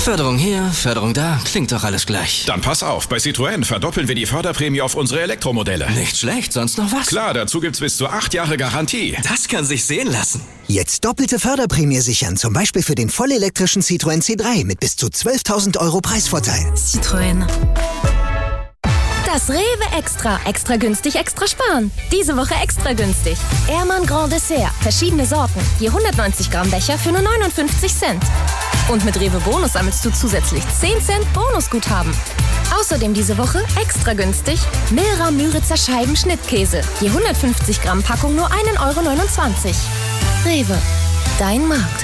Förderung hier, Förderung da, klingt doch alles gleich. Dann pass auf, bei Citroën verdoppeln wir die Förderprämie auf unsere Elektromodelle. Nicht schlecht, sonst noch was? Klar, dazu gibt's bis zu 8 Jahre Garantie. Das kann sich sehen lassen. Jetzt doppelte Förderprämie sichern, zum Beispiel für den vollelektrischen Citroën C3 mit bis zu 12.000 € Preisvorteil. Citroën. Das Rewe Extra. Extra günstig, extra sparen. Diese Woche extra günstig. Ehrmann Grand Dessert. Verschiedene Sorten. Je 190 Gramm Becher für nur 59 Cent. Und mit Rewe Bonus sammelst du zusätzlich 10 Cent Bonusguthaben. Außerdem diese Woche extra günstig Milra Müritzer Scheiben Schnittkäse. Je 150 Gramm Packung nur 1,29 €. Rewe. Dein Markt.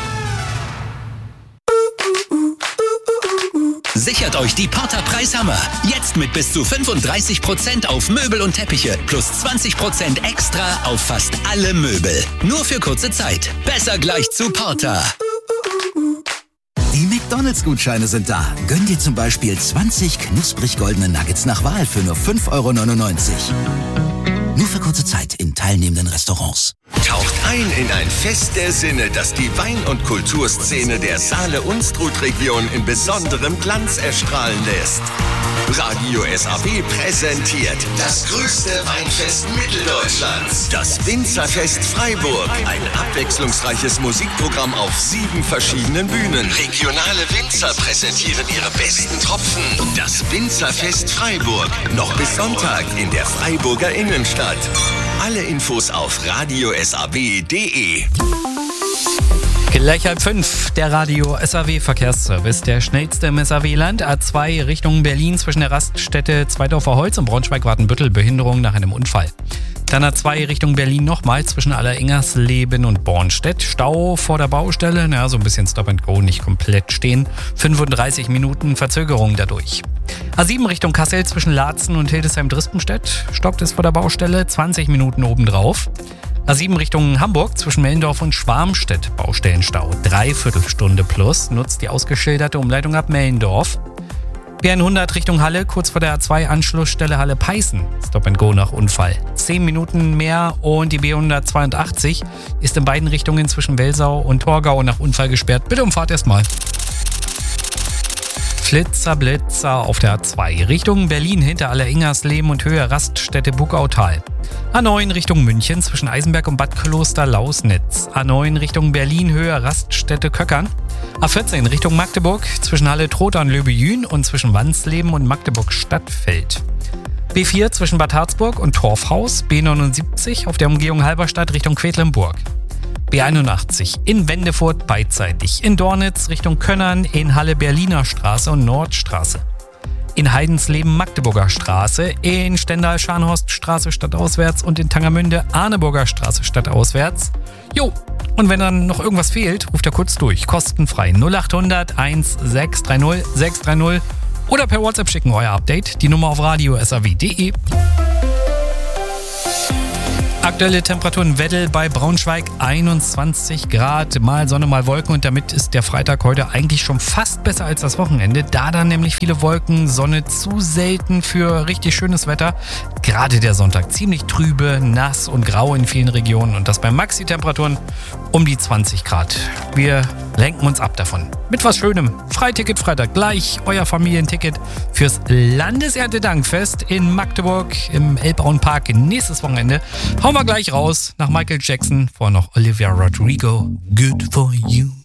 Sichert euch die Porter Preishammer. Jetzt mit bis zu 35% auf Möbel und Teppiche plus 20% extra auf fast alle Möbel. Nur für kurze Zeit. Besser gleich zu Porter. Die McDonalds-Gutscheine sind da. Gönn dir zum Beispiel 20 knusprig goldene Nuggets nach Wahl für nur 5,99 €. Nur für kurze Zeit in teilnehmenden Restaurants. Taucht ein in ein Fest der Sinne, das die Wein- und Kulturszene der Saale-Unstrut-Region in besonderem Glanz erstrahlen lässt. Radio SAB präsentiert das größte Weinfest Mitteldeutschlands. Das Winzerfest Freiburg. Ein abwechslungsreiches Musikprogramm auf 7 verschiedenen Bühnen. Regionale Winzer präsentieren ihre besten Tropfen. Das Winzerfest Freiburg. Noch bis Sonntag in der Freiburger Innenstadt. Alle Infos auf radiosab.de. Gleich 5:30, der Radio SAW Verkehrsservice. Der schnellste im SAW-Land. A2 Richtung Berlin zwischen der Raststätte Zweidorfer Holz und Braunschweig-Wartenbüttel. Behinderung nach einem Unfall. Dann A2 Richtung Berlin nochmal zwischen Alleringersleben und Bornstedt. Stau vor der Baustelle. So ein bisschen Stop and Go, nicht komplett stehen. 35 Minuten Verzögerung dadurch. A7 Richtung Kassel zwischen Laatzen und Hildesheim-Drispenstedt. Stoppt es vor der Baustelle. 20 Minuten obendrauf. A7 Richtung Hamburg zwischen Mellendorf und Schwarmstedt. Baustellenstau. 3/4 Stunde plus. Nutzt die ausgeschilderte Umleitung ab Mellendorf. B100 Richtung Halle, kurz vor der A2 Anschlussstelle Halle-Peißen. Stop and Go nach Unfall. 10 Minuten mehr und die B182 ist in beiden Richtungen zwischen Welsau und Torgau nach Unfall gesperrt. Bitte umfahrt erstmal. Flitzer, Blitzer auf der A2 Richtung Berlin hinter Alleringersleben und Höhe Raststätte Buckautal. A9 Richtung München zwischen Eisenberg und Bad Kloster-Lausnitz. A9 Richtung Berlin Höhe Raststätte Köckern. A14 Richtung Magdeburg zwischen Halle Trotha und Löbejün und zwischen Wansleben und Magdeburg Stadtfeld. B4 zwischen Bad Harzburg und Torfhaus. B79 auf der Umgehung Halberstadt Richtung Quedlinburg. B81 in Wendefurt beidseitig. In Dornitz Richtung Könnern, in Halle Berliner Straße und Nordstraße. In Heidensleben Magdeburger Straße, in Stendal Scharnhorststraße stadtauswärts und in Tangermünde Arneburger Straße stadtauswärts. Jo, und wenn dann noch irgendwas fehlt, ruft er kurz durch. Kostenfrei 0800 1630 630 oder per WhatsApp schicken euer Update. Die Nummer auf radiosaw.de. Aktuelle Temperaturen Weddel bei Braunschweig 21 Grad, mal Sonne, mal Wolken und damit ist der Freitag heute eigentlich schon fast besser als das Wochenende, da dann nämlich viele Wolken, Sonne zu selten für richtig schönes Wetter. Gerade der Sonntag ziemlich trübe, nass und grau in vielen Regionen und das bei Maxi-Temperaturen um die 20 Grad. Wir lenken uns ab davon. Mit was Schönem. Freiticket Freitag gleich, euer Familienticket fürs Landeserntedankfest in Magdeburg im Elbauenpark nächstes Wochenende. Hauen wir gleich raus nach Michael Jackson, vorher noch Olivia Rodrigo. Good for you.